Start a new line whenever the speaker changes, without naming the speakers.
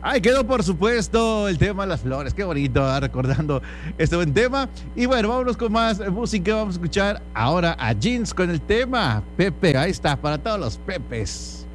Ahí quedó, por supuesto, el tema de las flores. Qué bonito, recordando este buen tema. Y bueno, vámonos con más música. Vamos a escuchar ahora a Jeans con el tema Pepe. Ahí está, para todos los Pepes.